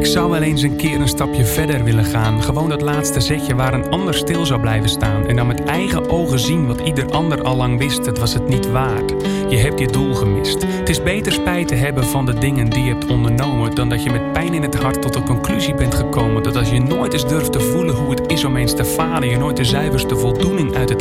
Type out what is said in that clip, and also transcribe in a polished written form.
Ik zou wel eens een keer een stapje verder willen gaan. Gewoon dat laatste zetje waar een ander stil zou blijven staan. En dan met eigen ogen zien wat ieder ander al lang wist. Het was het niet waard. Je hebt je doel gemist. Het is beter spijt te hebben van de dingen die je hebt ondernomen, dan dat je met pijn in het hart tot de conclusie bent gekomen dat als je nooit eens durft te voelen hoe het is om eens te falen, je nooit de zuiverste voldoening uit het